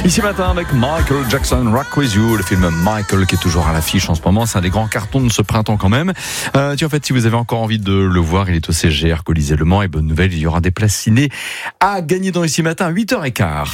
Ici matin avec Michael Jackson, Rock With You, le film Michael qui est toujours à l'affiche en ce moment. C'est un des grands cartons de ce printemps quand même. En fait, si vous avez encore envie de le voir, il est au CGR Colisée Le Mans. Et bonne nouvelle, il y aura des places ciné à gagner dans Ici matin à 8h15.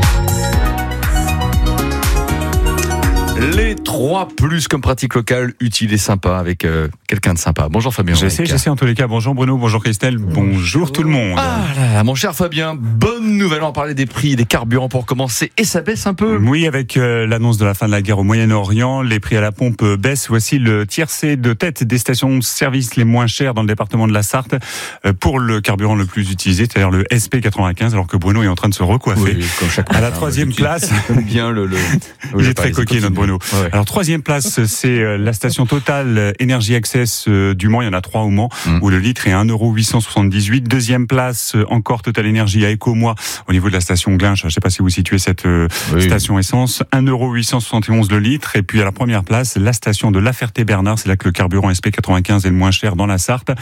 Les 3 plus comme pratique locale, utile et sympa avec quelqu'un de sympa. Bonjour Fabien. J'essaie en tous les cas. Bonjour Bruno, bonjour Christelle, bonjour tout le monde. Ah là, mon cher Fabien, bonne nouvelle. On va parler des prix des carburants pour commencer et ça baisse un peu. Oui, avec l'annonce de la fin de la guerre au Moyen-Orient, les prix à la pompe baissent. Voici le tiercé de tête des stations-service les moins chères dans le département de la Sarthe pour le carburant le plus utilisé, c'est-à-dire le SP95, alors que Bruno est en train de se recoiffer. Oui, comme chaque à la 3e place. Bien Il est très coquet notre Bruno. Ouais. Alors 3e place, c'est la station Total Energy Access du Mans. Il y en a 3 au Mans où le litre est 1,878 €. 2e place, encore Total Energy à Écomois au niveau de la station Glinche. Je ne sais pas si vous situez cette station essence. 1,871 € le litre. Et puis à la première place, la station de La Ferté-Bernard. C'est là que le carburant SP95 est le moins cher dans la Sarthe.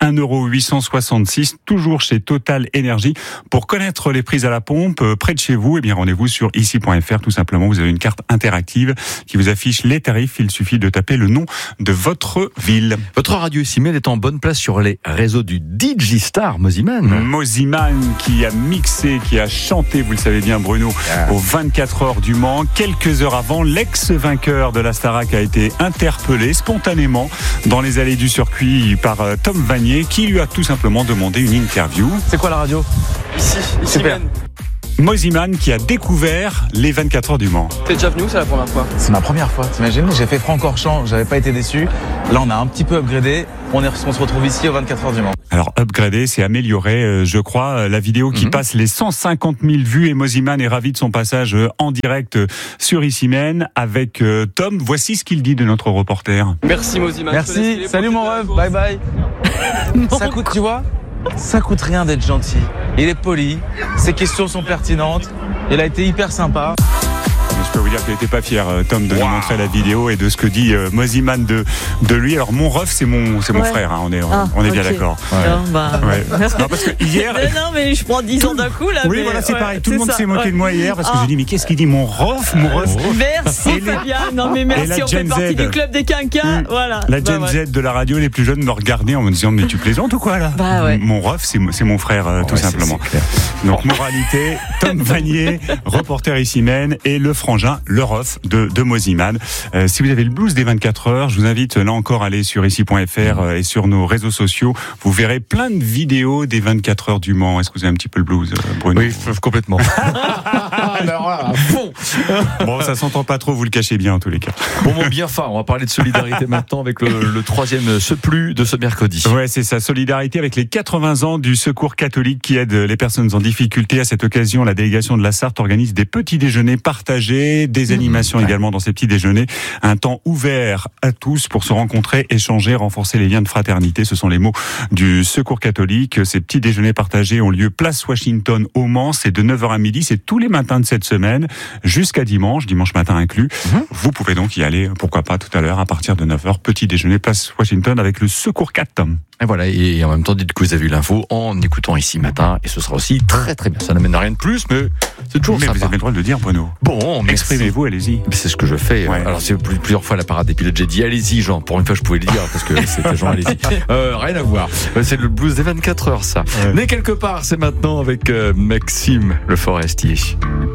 1,866 €, toujours chez Total Energy. Pour connaître les prix à la pompe près de chez vous, eh bien rendez-vous sur ici.fr tout simplement. Vous avez une carte interactive qui vous affiche les tarifs. Il suffit de taper le nom de votre ville. Votre radio ici elle est en bonne place sur les réseaux du DJ Star Mosiman. Mosiman qui a mixé, qui a chanté, vous le savez bien Bruno, aux 24 heures du Mans. Quelques heures avant, l'ex-vainqueur de la Starac a été interpellé spontanément dans les allées du circuit par Tom Vanier qui lui a tout simplement demandé une interview. C'est quoi la radio ? Ici Super. même. Mosiman qui a découvert les 24 heures du Mans. T'es déjà venu ou c'est la première fois ? C'est ma première fois, t'imagines ? J'ai fait Francorchamps, j'avais pas été déçu. Là, on a un petit peu upgradé. On se retrouve ici aux 24 heures du Mans. Alors, upgradé, c'est amélioré, je crois. La vidéo qui passe les 150 000 vues et Mosiman est ravi de son passage en direct sur Issy-Mène avec Tom. Voici ce qu'il dit de notre reporter. Merci Mosiman. Merci, salut mon ref, bye bye. Ça coûte, tu vois ? Ça coûte rien d'être gentil. Il est poli, ses questions sont pertinentes, il a été hyper sympa. Je peux vous dire qu'il n'était pas fier, Tom, de nous montrer la vidéo et de ce que dit Mosiman de lui. Alors, mon ref, c'est mon frère, hein, on est bien d'accord. Non, parce que hier... Non, mais je prends 10 ans d'un coup, là. Oui, voilà, c'est pareil. Tout le monde s'est moqué de moi hier parce que j'ai dit, mais qu'est-ce qu'il dit, mon ref, mon ref. Merci, Fabien. Non, mais merci, on fait partie du club des quinquas. Voilà. La Gen Z de la radio, les plus jeunes me regardaient en me disant, mais tu plaisantes ou quoi, là? Mon ref, c'est mon frère, tout simplement. Donc, moralité, Tom Vanier, reporter Issy-Mène et le frangin, le ref de Mosiman. Si vous avez le blues des 24 heures, je vous invite là encore à aller sur ici.fr et sur nos réseaux sociaux. Vous verrez plein de vidéos des 24 heures du Mans. Est-ce que vous avez un petit peu le blues, Bruno? Oui, complètement. Alors là, à fond. Bon, ça s'entend pas trop, vous le cachez bien en tous les cas. Bon, bien fin, on va parler de solidarité maintenant avec le 3e Ce Plus de ce mercredi. Ouais, c'est ça, solidarité avec les 80 ans du Secours catholique qui aide les personnes en difficulté. À cette occasion, la délégation de la Sarthe organise des petits déjeuners partagés, des animations également dans ces petits déjeuners. Un temps ouvert à tous pour se rencontrer, échanger, renforcer les liens de fraternité. Ce sont les mots du Secours catholique. Ces petits déjeuners partagés ont lieu place Washington au Mans. C'est de 9h à midi. C'est tous les matins de cette semaine jusqu'à dimanche matin inclus. Vous pouvez donc y aller, pourquoi pas tout à l'heure à partir de 9h. Petit déjeuner place Washington avec le Secours 4. Et voilà, et en même temps, dites que vous avez eu l'info en écoutant Ici matin, et ce sera aussi très très bien. Ça n'amène à rien de plus, mais c'est toujours sympa. Mais vous avez le droit de le dire, Bruno. Bon, exprimez-vous, allez-y. C'est ce que je fais. Ouais. Alors c'est plusieurs fois la parade des pilotes, j'ai dit allez-y, Jean. Pour une fois, je pouvais le dire parce que c'était Jean, allez-y. Rien à voir. C'est le blues des 24 heures, ça. Mais quelque part, c'est maintenant avec Maxime Le Forestier.